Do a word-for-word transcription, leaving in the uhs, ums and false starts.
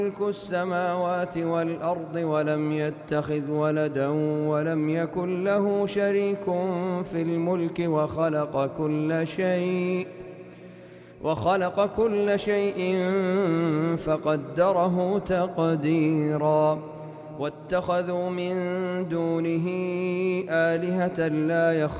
ملك السماوات والأرض ولم يتخذ ولدا ولم يكن له شريك في الملك وخلق كل شيء وخلق كل شيء فقدره تقديرا واتخذوا من دونه آلهة لا يخلقون